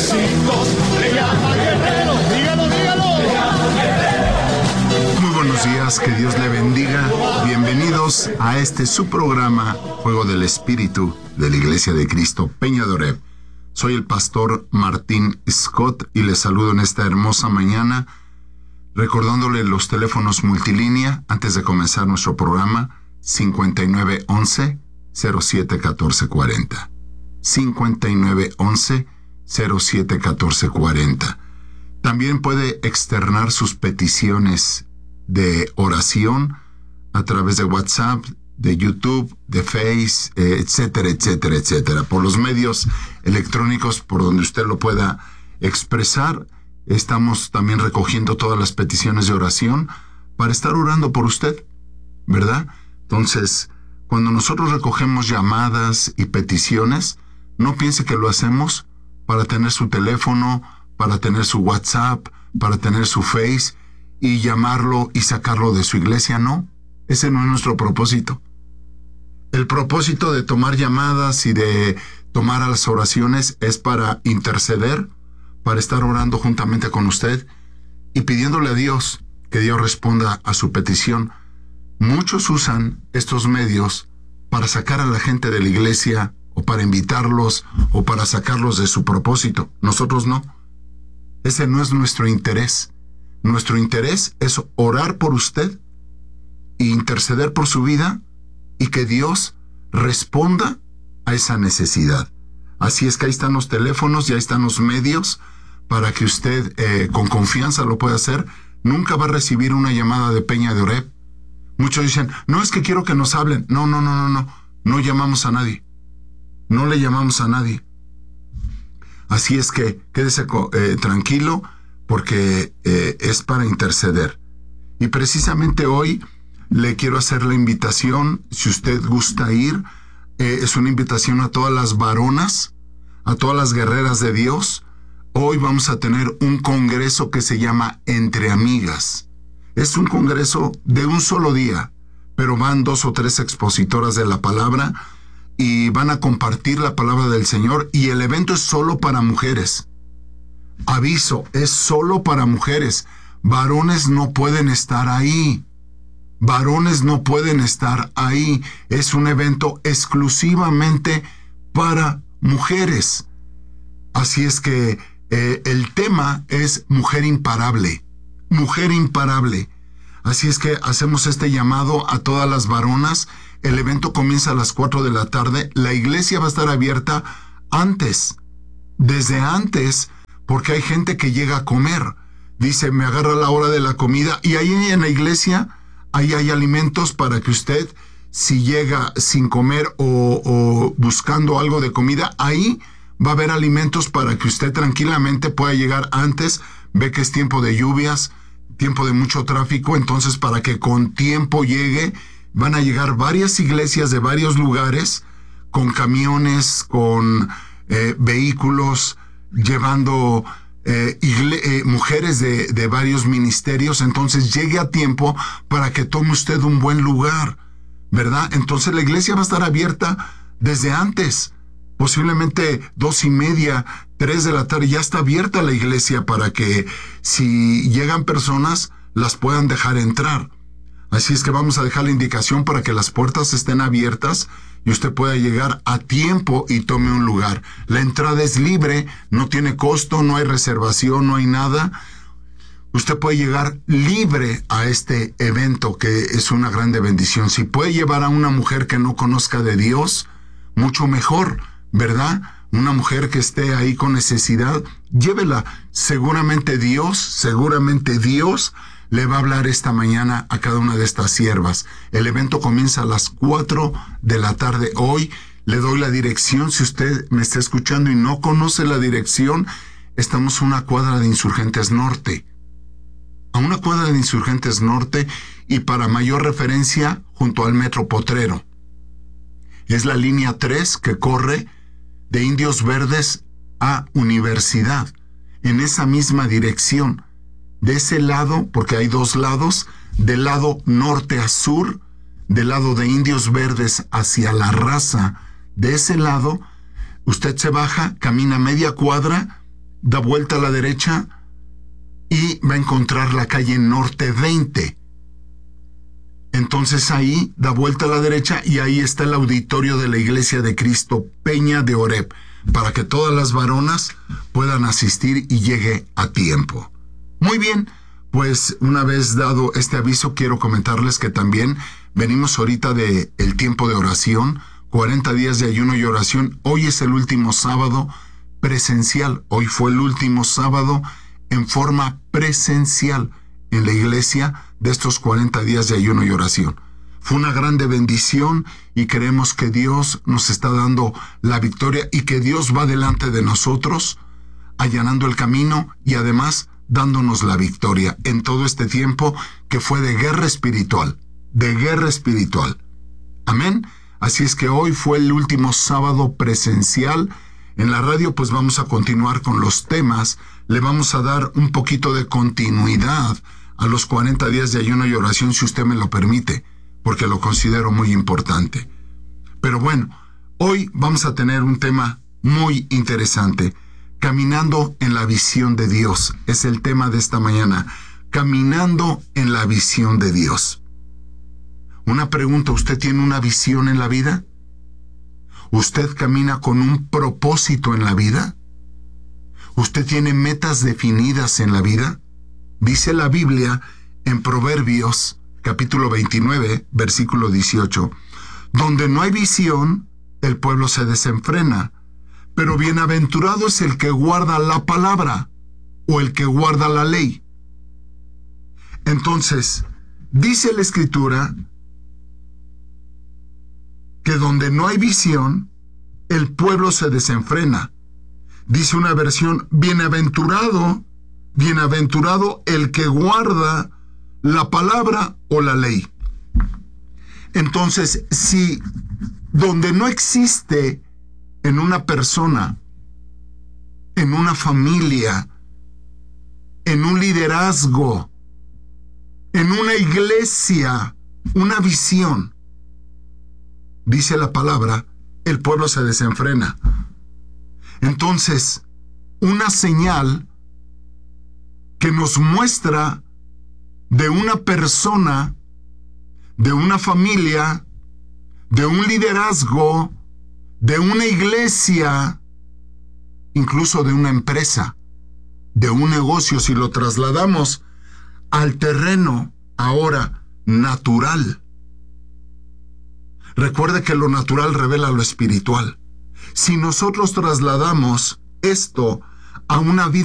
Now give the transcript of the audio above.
éxitos. Le llama guerrero, dígalo, dígalo. Muy buenos días, que Dios le bendiga. Bienvenidos a este su programa, Juego del Espíritu, de la Iglesia de Cristo Peña de Oreb. Soy el pastor Martín Scott y les saludo en esta hermosa mañana, recordándole los teléfonos multilínea antes de comenzar nuestro programa: 5911-071440. 5911-071440. También puede externar sus peticiones de oración a través de WhatsApp, de YouTube, de Face, etcétera, etcétera, etcétera. Por los medios electrónicos por donde usted lo pueda expresar, estamos también recogiendo todas las peticiones de oración para estar orando por usted, ¿verdad? Entonces, cuando nosotros recogemos llamadas y peticiones, no piense que lo hacemos para tener su teléfono, para tener su WhatsApp, para tener su Face y llamarlo y sacarlo de su iglesia. No, ese no es nuestro propósito. El propósito de tomar llamadas y de tomar a las oraciones es para interceder, para estar orando juntamente con usted y pidiéndole a Dios que Dios responda a su petición. Muchos usan estos medios para sacar a la gente de la iglesia o para invitarlos o para sacarlos de su propósito. Nosotros no. Ese no es nuestro interés. Nuestro interés es orar por usted e interceder por su vida y que Dios responda a esa necesidad. Así es que ahí están los teléfonos y ahí están los medios para que usted con confianza lo pueda hacer. Nunca va a recibir una llamada de Peña de Oreb. Muchos dicen, no, es que quiero que nos hablen. No. No llamamos a nadie. No le llamamos a nadie. Así es que quédese tranquilo porque es para interceder. Y precisamente hoy le quiero hacer la invitación, si usted gusta ir, es una invitación a todas las varonas, a todas las guerreras de Dios. Hoy vamos a tener un congreso que se llama Entre Amigas. Es un congreso de un solo día, pero van 2 o 3 expositoras de la palabra y van a compartir la palabra del Señor, y el evento es solo para mujeres. Aviso, es solo para mujeres. Varones no pueden estar ahí. Varones no pueden estar ahí. Es un evento exclusivamente para mujeres. Así es que el tema es mujer imparable. Mujer imparable. Así es que hacemos este llamado a todas las varonas. El evento comienza a las 4 de la tarde. La iglesia va a estar abierta antes, desde antes, porque hay gente que llega a comer. Dice, me agarra la hora de la comida, y ahí en la iglesia ahí hay alimentos para que usted, si llega sin comer o buscando algo de comida, ahí va a haber alimentos para que usted tranquilamente pueda llegar antes. Ve que es tiempo de lluvias, tiempo de mucho tráfico, entonces para que con tiempo llegue, van a llegar varias iglesias de varios lugares, con camiones, con vehículos, llevando mujeres de varios ministerios. Entonces llegue a tiempo para que tome usted un buen lugar, ¿verdad? Entonces la iglesia va a estar abierta desde antes, posiblemente 2:30, 3 de la tarde, ya está abierta la iglesia para que si llegan personas las puedan dejar entrar. Así es que vamos a dejar la indicación para que las puertas estén abiertas y usted pueda llegar a tiempo y tome un lugar. La entrada es libre, no tiene costo, no hay reservación, no hay nada. Usted puede llegar libre a este evento, que es una grande bendición. Si puede llevar a una mujer que no conozca de Dios, mucho mejor, ¿verdad? Una mujer que esté ahí con necesidad, llévela. Seguramente Dios le va a hablar esta mañana a cada una de estas siervas. El evento comienza a las 4 de la tarde. Hoy le doy la dirección. Si usted me está escuchando y no conoce la dirección, estamos a una cuadra de Insurgentes Norte. A una cuadra de Insurgentes Norte, y para mayor referencia, junto al Metro Potrero. Es la línea 3 que corre de Indios Verdes a Universidad, en esa misma dirección. De ese lado, porque hay 2 lados, del lado norte a sur, del lado de Indios Verdes hacia La Raza, de ese lado, usted se baja, camina media cuadra da vuelta a la derecha y va a encontrar la calle Norte 20. Entonces ahí da vuelta a la derecha y ahí está el auditorio de la Iglesia de Cristo Peña de Oreb, para que todas las varonas puedan asistir y llegue a tiempo. Muy bien, pues una vez dado este aviso, quiero comentarles que también venimos ahorita de el tiempo de oración, 40 días de ayuno y oración. Hoy es el último sábado presencial. Hoy fue el último sábado en forma presencial en la iglesia de estos 40 días de ayuno y oración. Fue una grande bendición y creemos que Dios nos está dando la victoria y que Dios va delante de nosotros, allanando el camino y además dándonos la victoria en todo este tiempo que fue de guerra espiritual, Amén. Así es que hoy fue el último sábado presencial. En la radio pues vamos a continuar con los temas, le vamos a dar un poquito de continuidad a los 40 días de ayuno y oración, si usted me lo permite, porque lo considero muy importante. Pero bueno, hoy vamos a tener un tema muy interesante. Caminando en la visión de Dios es el tema de esta mañana. Caminando en la visión de Dios. Una pregunta, ¿usted tiene una visión en la vida? ¿Usted camina con un propósito en la vida? ¿Usted tiene metas definidas en la vida? Dice la Biblia en Proverbios, capítulo 29, versículo 18, donde no hay visión, el pueblo se desenfrena, pero bienaventurado es el que guarda la palabra o el que guarda la ley. Entonces, dice la Escritura que donde no hay visión, el pueblo se desenfrena. Dice una versión, bienaventurado el que guarda la palabra o la ley. Entonces, si donde no existe en una persona, en una familia, en un liderazgo, en una iglesia, una visión, dice la palabra, el pueblo se desenfrena. Entonces, una señal que nos muestra de una persona, de una familia, de un liderazgo, de una iglesia, incluso de una empresa, de un negocio, si lo trasladamos al terreno ahora natural. Recuerde que lo natural revela lo espiritual. Si nosotros trasladamos esto a una vida